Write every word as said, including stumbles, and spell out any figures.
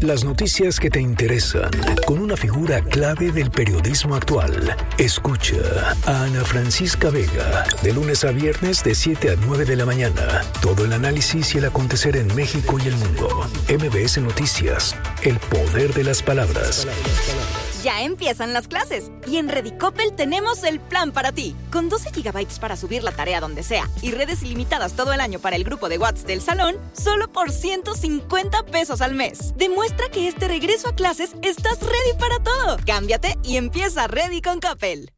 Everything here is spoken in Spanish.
Las noticias que te interesan, con una figura clave del periodismo actual. Escucha a Ana Francisca Vega, de lunes a viernes de siete a nueve de la mañana. Todo el análisis y el acontecer en México y el mundo. M B S Noticias, el poder de las palabras. Ya empiezan las clases y en Redicopel tenemos el plan para ti. Con doce gigabytes para subir la tarea donde sea y redes ilimitadas todo el año para el grupo de WhatsApp del salón, solo por ciento cincuenta pesos al mes. Demuestra que este regreso a clases estás ready para todo. Cámbiate y empieza Ready con Coppel.